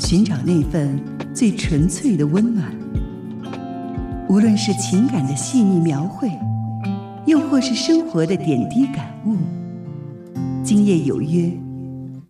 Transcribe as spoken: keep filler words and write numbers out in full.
寻找那份最纯粹的温暖。无论是情感的细腻描绘，又或是生活的点滴感悟，今夜有约，